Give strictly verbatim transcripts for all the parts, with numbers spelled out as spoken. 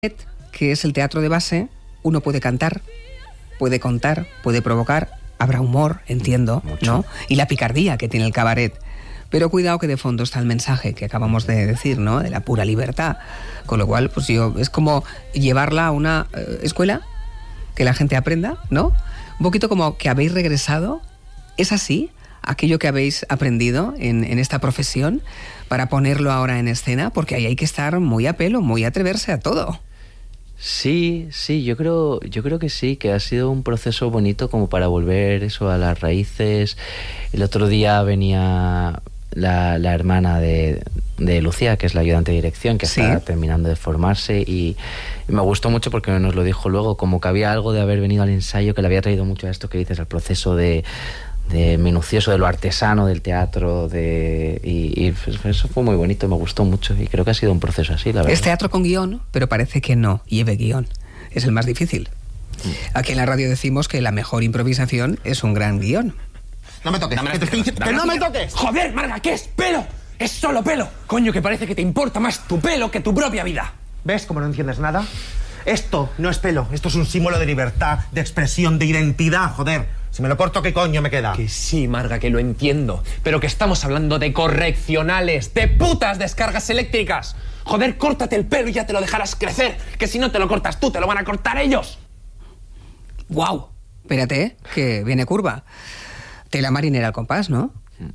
que es el teatro de base, uno puede cantar, puede contar, puede provocar, habrá humor, entiendo, Mucho. ¿no? Y la picardía que tiene el cabaret. Pero cuidado que de fondo está el mensaje que acabamos de decir, ¿no? De la pura libertad. Con lo cual, pues yo, es como llevarla a una eh, escuela, que la gente aprenda, ¿no? Un poquito como que habéis regresado, ¿es así? Aquello que habéis aprendido en, en esta profesión para ponerlo ahora en escena, porque ahí hay que estar muy a pelo, muy atreverse a todo. Sí, sí, yo creo, yo creo que sí, que ha sido un proceso bonito como para volver eso a las raíces. El otro día venía la, la hermana de, de Lucía, que es la ayudante de dirección, que Sí. está terminando de formarse, y, y me gustó mucho porque nos lo dijo luego, como que había algo de haber venido al ensayo que le había traído mucho a esto que dices, al proceso de... de minucioso, de lo artesano del teatro, de y, y eso fue muy bonito, me gustó mucho y creo que ha sido un proceso así, la verdad. Es teatro con guión, pero parece que no lleve guión. Es el más difícil. Aquí en la radio decimos que la mejor improvisación es un gran guión. No me toques, Dame que te las estoy tierras, diciendo- ¡Que dame no me las toques! tierras. Joder, Marga, ¿qué es pelo? Es solo pelo. Coño, que parece que te importa más tu pelo que tu propia vida. ¿Ves cómo no entiendes nada? Esto no es pelo, esto es un símbolo de libertad, de expresión, de identidad, joder. Si me lo corto, ¿qué coño me queda? Que sí, Marga, que lo entiendo. Pero que estamos hablando de correccionales, de putas descargas eléctricas. Joder, córtate el pelo y ya te lo dejarás crecer. Que si no te lo cortas tú, te lo van a cortar ellos. ¡Guau! Espérate, ¿eh? Que viene curva. Tela marinera al compás, ¿no?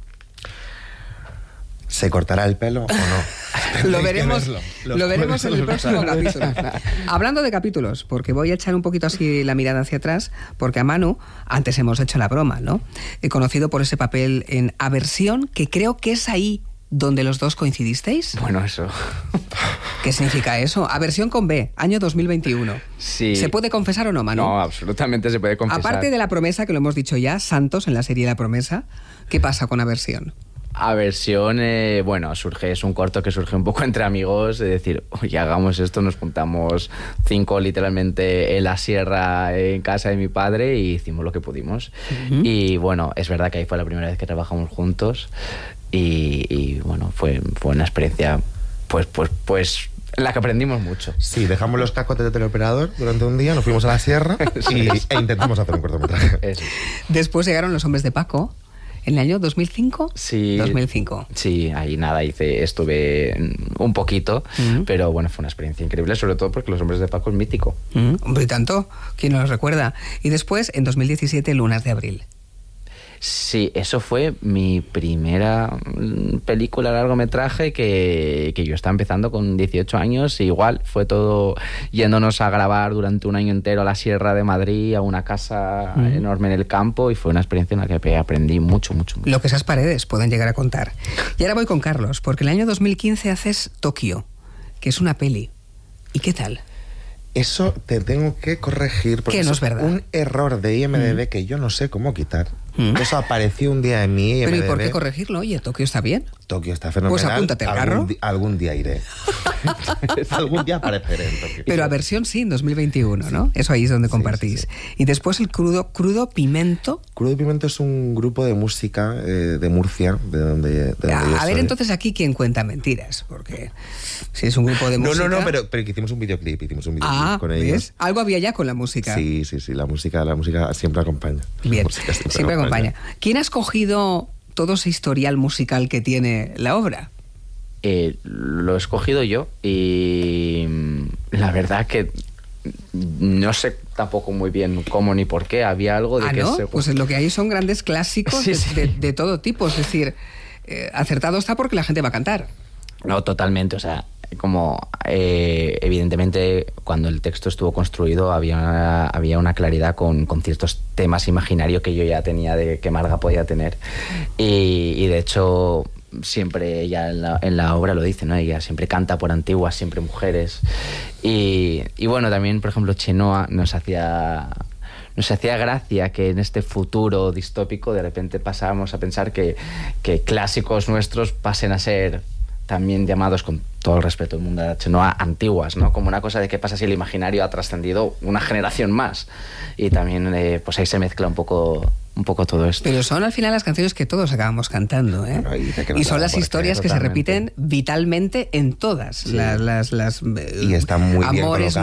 ¿Se cortará el pelo o no? Lo Hay que veremos, verlo. lo Los veremos en el jueves próximo los capítulo. Hablando de capítulos, porque voy a echar un poquito así la mirada hacia atrás, porque a Manu, antes hemos hecho la broma, ¿no? He conocido por ese papel en Aversión, que creo que es ahí donde los dos coincidisteis. Bueno, eso. ¿Qué significa eso? Aversión con B, año dos mil veintiuno. Sí. ¿Se puede confesar o no, Manu? No, absolutamente se puede confesar. Aparte de La Promesa, que lo hemos dicho ya, Santos en la serie La Promesa, ¿qué pasa con Aversión? Aversión, eh, bueno, surge, es un corto que surge un poco entre amigos, de decir, oye, hagamos esto, nos juntamos cinco literalmente en la sierra en casa de mi padre y hicimos lo que pudimos. Uh-huh. Y bueno, es verdad que ahí fue la primera vez que trabajamos juntos y, y bueno, fue, fue una experiencia pues, pues, pues en la que aprendimos mucho. Sí, dejamos los cascos de teleoperador durante un día, nos fuimos a la sierra y, e intentamos hacer un cortometraje. Eso. Después llegaron Los Hombres de Paco. ¿En el año dos mil cinco? Sí. dos mil cinco. Sí, ahí nada, hice, estuve un poquito, uh-huh. pero bueno, fue una experiencia increíble, sobre todo porque Los Hombres de Paco es mítico. Uh-huh. Hombre, y tanto, ¿quién no lo recuerda? Y después, en dos mil diecisiete, Lunas de Abril. Sí, eso fue mi primera película largometraje que, que yo estaba empezando con dieciocho años. Igual fue todo yéndonos a grabar durante un año entero a la Sierra de Madrid, a una casa mm. enorme en el campo, y fue una experiencia en la que aprendí mucho, mucho, mucho. Lo que esas paredes pueden llegar a contar. Y ahora voy con Carlos, porque en el año dos mil quince haces Tokio, que es una peli. ¿Y qué tal? Eso te tengo que corregir porque ¿Qué no es verdad? Un error de I M D B mm. que yo no sé cómo quitar. Mm. Eso apareció un día en mi I M D B. ¿Pero y por qué corregirlo? Oye, Tokio está bien. Tokio está fenomenal. Pues apúntate al carro. Algún, di- algún día iré. algún día apareceré en Tokio. Pero Aversión sí, en dos mil veintiuno, ¿no? Eso ahí es donde compartís. Sí, sí, sí. Y después el Crudo, Crudo Pimento. Crudo Pimento es un grupo de música eh, de Murcia, de donde, de donde a, yo A ver, soy. entonces aquí quién cuenta mentiras, porque si es un grupo de no, música... No, no, no, pero, pero que hicimos un videoclip, hicimos un videoclip ah, con ¿ves? ellos. Algo había ya con la música. Sí, sí, sí, la música, la música siempre acompaña. Bien, siempre, siempre acompaña. acompaña. ¿Quién ha escogido todo ese historial musical que tiene la obra? Eh, lo he escogido yo y la verdad que no sé tampoco muy bien cómo ni por qué. Había algo de ¿Ah, que no? se... Pues lo que hay son grandes clásicos sí, de, sí. De, de todo tipo. Es decir, eh, acertado está porque la gente va a cantar. No, totalmente. O sea, como eh, evidentemente cuando el texto estuvo construido había, había una claridad con, con ciertos temas imaginarios que yo ya tenía de que Marga podía tener. Y, y de hecho... siempre ella en la, en la obra lo dice, ¿no? Ella siempre canta por antiguas, siempre mujeres. Y, y bueno, también, por ejemplo, Chenoa nos hacía, nos hacía gracia que en este futuro distópico de repente pasábamos a pensar que, que clásicos nuestros pasen a ser también llamados, con todo el respeto del mundo de Chenoa, antiguas, ¿no? Como una cosa de qué pasa si el imaginario ha trascendido una generación más. Y también, eh, pues ahí se mezcla un poco... un poco todo esto. Pero son al final las canciones que todos acabamos cantando, ¿eh? Bueno, y, y son las historias que se repiten vitalmente en todas sí. las, las, las y están muy amores, bien